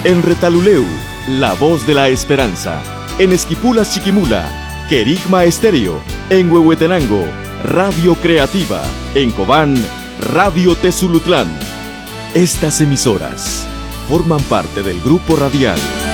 En Retaluleu, La Voz de la Esperanza. En Esquipulas Chiquimula, Querigma Estéreo. En Huehuetenango, Radio Creativa. En Cobán, Radio Tezulutlán. Estas emisoras forman parte del Grupo Radial